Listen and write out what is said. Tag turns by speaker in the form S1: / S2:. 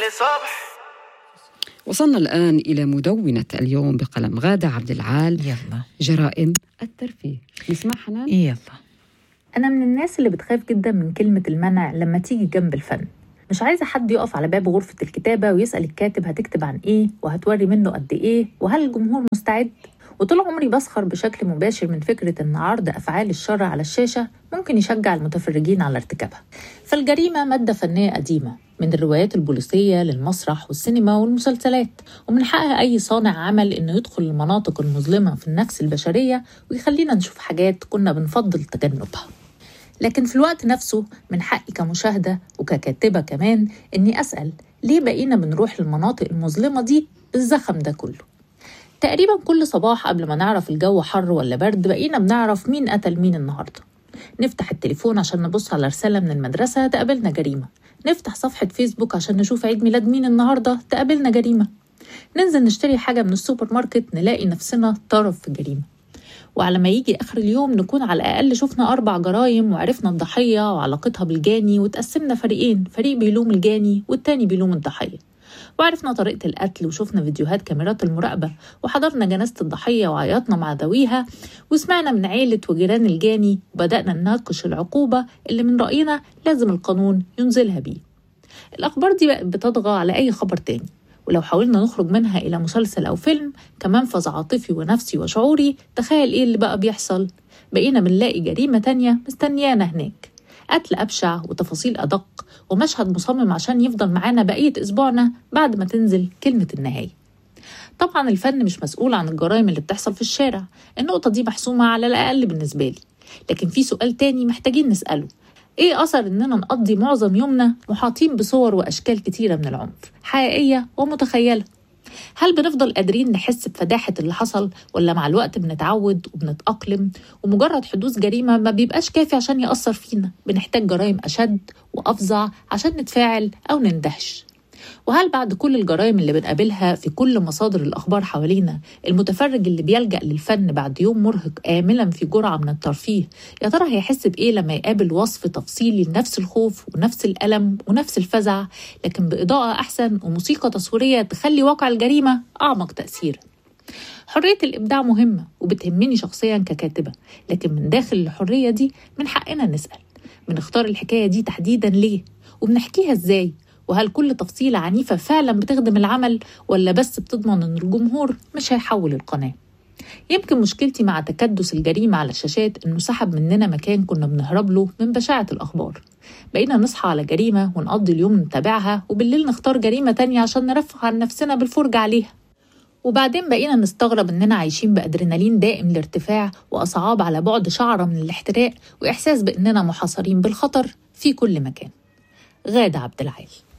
S1: صبح.
S2: وصلنا الآن إلى مدونة اليوم بقلم غادة عبد العال.
S3: يلا
S2: جرائم الترفيه. نسمع حنان؟
S3: يلا.
S4: أنا من الناس اللي بتخاف جدا من كلمة المنع لما تيجي جنب الفن. مش عايزة حد يقف على باب غرفة الكتابة ويسأل الكاتب هتكتب عن إيه وهتوري منه قد إيه وهل الجمهور مستعد؟ وطول عمري بسخر بشكل مباشر من فكرة إن عرض أفعال الشر على الشاشة ممكن يشجع المتفرجين على ارتكابها. فالجريمة مادة فنية قديمة، من الروايات البوليسية للمسرح والسينما والمسلسلات، ومن حق أي صانع عمل إنه يدخل المناطق المظلمة في النفس البشرية ويخلينا نشوف حاجات كنا بنفضل تجنبها. لكن في الوقت نفسه من حقي كمشاهدة وككاتبة كمان إني أسأل ليه بقينا بنروح للمناطق المظلمة دي بالزخم ده كله؟ تقريبا كل صباح قبل ما نعرف الجو حر ولا برد بقينا بنعرف مين قتل مين النهاردة. نفتح التليفون عشان نبص على رسالة من المدرسة تقابلنا جريمة، نفتح صفحة فيسبوك عشان نشوف عيد ميلاد مين النهاردة تقابلنا جريمة، ننزل نشتري حاجة من السوبر ماركت نلاقي نفسنا طرف في جريمة. وعلى ما يجي آخر اليوم نكون على الأقل شفنا 4 جرايم وعرفنا الضحية وعلاقتها بالجاني وتقسمنا فريقين، فريق بيلوم الجاني والتاني بيلوم الضحية، وعرفنا طريقة القتل وشوفنا فيديوهات كاميرات المراقبة وحضرنا جنازة الضحية وعيطنا مع ذويها وسمعنا من عيلة وجيران الجاني وبدأنا نناقش العقوبة اللي من رأينا لازم القانون ينزلها بيه. الأخبار دي بقت بتطغى على أي خبر تاني، ولو حاولنا نخرج منها إلى مسلسل أو فيلم كمنفذ عاطفي ونفسي وشعوري، تخيل إيه اللي بقى بيحصل؟ بقينا بنلاقي جريمة تانية مستنيانا هناك، قتل أبشع وتفاصيل أدق ومشهد مصمم عشان يفضل معانا بقية أسبوعنا بعد ما تنزل كلمة النهاية. طبعا الفن مش مسؤول عن الجرائم اللي بتحصل في الشارع، النقطة دي محسومة على الأقل بالنسبة لي، لكن في سؤال تاني محتاجين نسأله: إيه أثر إننا نقضي معظم يومنا محاطين بصور وأشكال كتيرة من العنف حقيقية ومتخيلة؟ هل بنفضل قادرين نحس بفداحة اللي حصل ولا مع الوقت بنتعود وبنتأقلم ومجرد حدوث جريمة ما بيبقاش كافي عشان يأثر فينا، بنحتاج جرائم أشد وأفظع عشان نتفاعل أو نندهش؟ وهل بعد كل الجرائم اللي بنقابلها في كل مصادر الأخبار حوالينا المتفرج اللي بيلجأ للفن بعد يوم مرهق آملا في جرعة من الترفيه يا ترى هيحس بإيه لما يقابل وصف تفصيلي لنفس الخوف ونفس الألم ونفس الفزع لكن بإضاءة أحسن وموسيقى تصويرية تخلي واقع الجريمة أعمق تأثيرا؟ حرية الإبداع مهمة وبتهمني شخصيا ككاتبة، لكن من داخل الحرية دي من حقنا نسأل بنختار الحكاية دي تحديدا ليه؟ وبنحكيها إزاي؟ وهل كل تفصيلة عنيفة فعلا بتخدم العمل ولا بس بتضمن أن الجمهور مش هيحول القناة؟ يمكن مشكلتي مع تكدس الجريمة على الشاشات إنه سحب مننا مكان كنا بنهرب له من بشاعة الأخبار. بقينا نصحى على جريمة ونقضي اليوم نتابعها وبالليل نختار جريمة تانية عشان نرفه عن نفسنا بالفرجة عليها، وبعدين بقينا نستغرب إننا عايشين بأدرينالين دائم الارتفاع وأصعاب على بعد شعرة من الاحتراق وإحساس بإننا محاصرين بالخطر في كل مكان. غادة عبد العال.